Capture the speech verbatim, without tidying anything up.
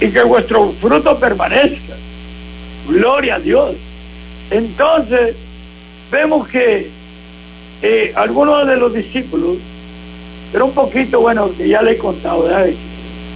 y que vuestro fruto permanezca. Gloria a Dios. Entonces vemos que eh, algunos de los discípulos, pero un poquito, bueno, que ya le he contado, ¿verdad?